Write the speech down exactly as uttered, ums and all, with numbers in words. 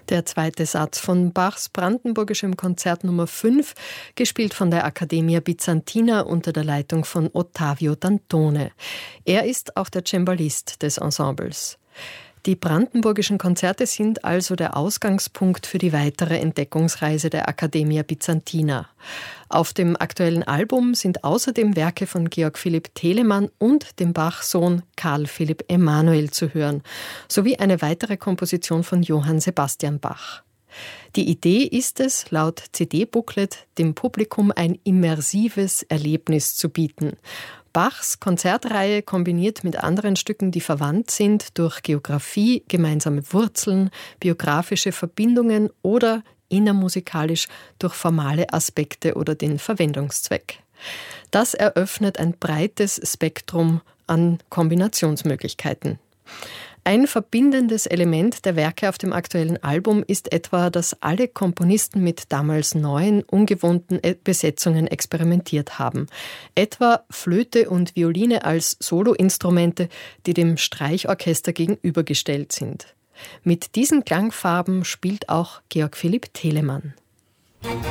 Der zweite Satz von Bachs brandenburgischem Konzert Nummer fünf, gespielt von der Accademia Bizantina unter der Leitung von Ottavio Dantone. Er ist auch der Cembalist des Ensembles. Die brandenburgischen Konzerte sind also der Ausgangspunkt für die weitere Entdeckungsreise der Accademia Bizantina. Auf dem aktuellen Album sind außerdem Werke von Georg Philipp Telemann und dem Bach-Sohn Karl Philipp Emanuel zu hören, sowie eine weitere Komposition von Johann Sebastian Bach. Die Idee ist es, laut C D-Booklet dem Publikum ein immersives Erlebnis zu bieten. Bachs Konzertreihe kombiniert mit anderen Stücken, die verwandt sind, durch Geografie, gemeinsame Wurzeln, biografische Verbindungen oder innermusikalisch durch formale Aspekte oder den Verwendungszweck. Das eröffnet ein breites Spektrum an Kombinationsmöglichkeiten. Ein verbindendes Element der Werke auf dem aktuellen Album ist etwa, dass alle Komponisten mit damals neuen, ungewohnten Besetzungen experimentiert haben. Etwa Flöte und Violine als Soloinstrumente, die dem Streichorchester gegenübergestellt sind. Mit diesen Klangfarben spielt auch Georg Philipp Telemann.